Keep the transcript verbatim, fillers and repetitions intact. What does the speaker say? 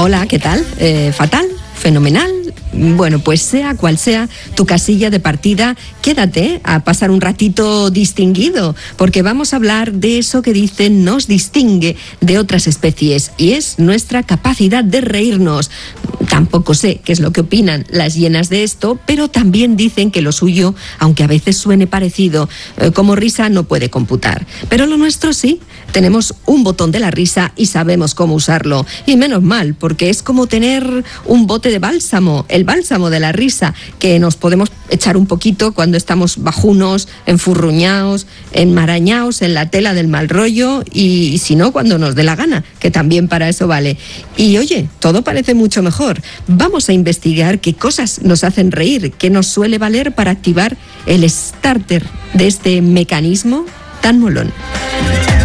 Hola, ¿qué tal? Eh, ¿Fatal? ¿Fenomenal? Bueno, pues sea cual sea tu casilla de partida, quédate a pasar un ratito distinguido, porque vamos a hablar de eso que dicen nos distingue de otras especies, y es nuestra capacidad de reírnos. Tampoco sé qué es lo que opinan las hienas de esto, pero también dicen que lo suyo, aunque a veces suene parecido, eh, como risa no puede computar. Pero lo nuestro sí, tenemos un botón de la risa y sabemos cómo usarlo. Y menos mal, porque es como tener un bote de bálsamo, el bálsamo de la risa, que nos podemos echar un poquito cuando estamos bajunos, enfurruñados, enmarañados en la tela del mal rollo, y, y si no, cuando nos dé la gana, que también para eso vale. Y oye, todo parece mucho mejor. Vamos a investigar qué cosas nos hacen reír, qué nos suele valer para activar el starter de este mecanismo tan molón.